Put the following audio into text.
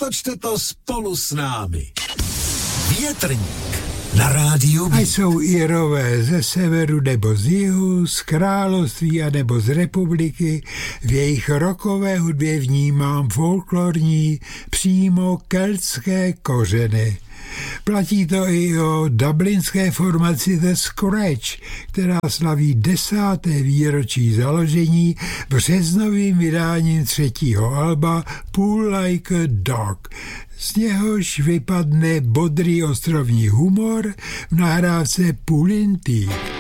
otočte to spolu s námi. Větrník na rádiu. A jsou Irové ze severu nebo z jihu, z království a nebo z republiky. V jejich rockové hudbě vnímám folklorní, přímo keltské kořeny. Platí to i o dublinské formaci The Scratch, která slaví 10. výročí založení březnovým vydáním 3. alba Pull Like a Dog. Z něhož vypadne bodrý ostrovní humor v nahrávce Pullin' Teeth.